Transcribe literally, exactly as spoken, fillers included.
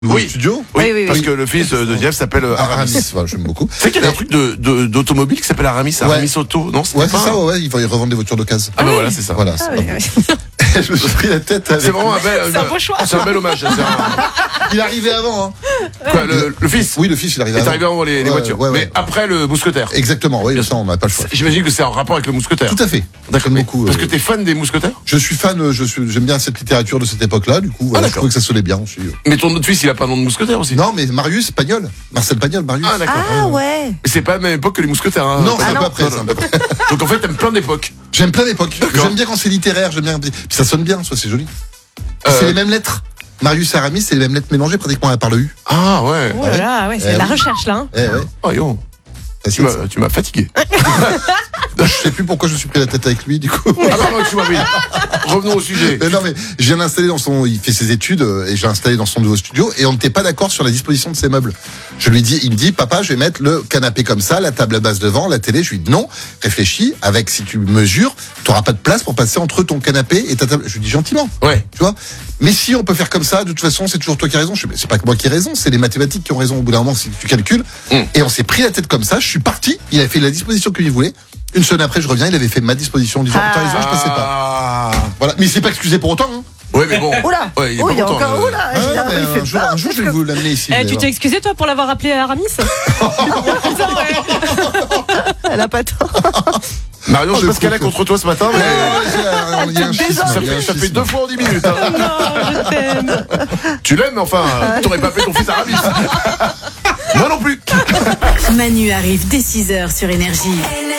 nouveau Oui. studio. Oui, Oui, oui, parce oui. que le fils de Jeff s'appelle euh, Aramis. Aramis, voilà, j'aime beaucoup. Tu sais qu'il y a un truc de, de, d'automobile qui s'appelle Aramis, Aramis Auto, non? Ouais, c'est pas ça, un- ouais, ouais, ils vont y revendre des voitures d'occasion. Ah, bah voilà, c'est ça. Voilà, Ah, c'est oui, pas oui. bon. Je me suis pris la tête avec. C'est vraiment un bel, C'est un beau choix. c'est un bel hommage. C'est un- Il est arrivé avant, hein. Quoi, le, le fils Oui, le fils, il est arrivé est avant. arrivé avant les, les Ouais, voitures. ouais, ouais. Mais après le mousquetaire. Exactement, oui, Bien ça, on n'a pas le choix. J'imagine que c'est en rapport avec le mousquetaire. Tout à fait. D'accord. J'aime mais- beaucoup. Parce euh, que t'es fan des mousquetaires? Je suis fan, euh, je suis, j'aime bien cette littérature de cette époque-là, du coup, voilà, Ah, je d'accord. trouvais que ça sonnait bien. Je suis... Mais ton autre fils, il a pas un nom de mousquetaire aussi? Non, mais Marius Pagnol, Marcel Pagnol, Marius. Ah, d'accord. Ah ouais. Mais c'est pas à la même époque que les mousquetaires, hein. Non, c'est Pas- un peu non. après, c'est un peu après. Donc en fait, t'aimes plein d'époques. J'aime plein d'époques. D'accord. J'aime bien quand c'est littéraire, j'aime bien. Puis ça sonne bien, soit c'est joli. Euh, C'est les mêmes lettres. Marius et Aramis, c'est les mêmes lettres mélangées pratiquement à part le U. Ah ouais. Oh là là, ouais, c'est Eh de la oui. recherche là. Hein. Eh ouais. Oh yo. Tu Facile, m'as, tu m'as fatigué. ça. Je sais plus pourquoi je me suis pris la tête avec lui, du coup. Ah pardon, excuse-moi, oui. Revenons au sujet. Mais non, mais je viens d'installer dans son, il fait ses études euh, et j'ai installé dans son nouveau studio et on n'était pas d'accord sur la disposition de ses meubles. Je lui dis, il me dit, papa, je vais mettre le canapé comme ça, la table à base devant, la télé. Je lui dis non, réfléchis. Avec, si tu mesures, tu n'auras pas de place pour passer entre ton canapé et ta table. Je lui dis gentiment, Ouais. tu vois. Mais si on peut faire comme ça, de toute façon, c'est toujours toi qui as raison. Je dis, mais c'est pas que moi qui ai raison, c'est les mathématiques qui ont raison au bout d'un moment si tu calcules. Mm. Et on s'est pris la tête comme ça. Je suis parti. Il a fait la disposition qu'il voulait. Une semaine après, je reviens, il avait fait ma disposition en disant, Ah. t'as raison, je passais pas. Ah. Voilà. Mais il s'est pas excusé pour autant, hein. Ouais, mais bon. Oula. Ouais, il est Oh, pas il y a content, encore. le- Oula. Ah, il non, a- mais il fait un, jour, peur, un jour, parce je vais que- vous l'amener ici. Eh, vous tu allez t'es excusé toi pour l'avoir appelé Aramis? Elle a pas tort. Marion, je sais le pas ce qu'elle a pauvre. contre toi ce matin, mais voir. Il y a un schisme, ça il y a un fait, ça fait schisme. deux fois en dix minutes. hein. Non, je t'aime. Tu l'aimes, mais enfin, t'aurais pas appelé ton fils Aramis. Moi non plus. Manu arrive dès six heures sur Énergie.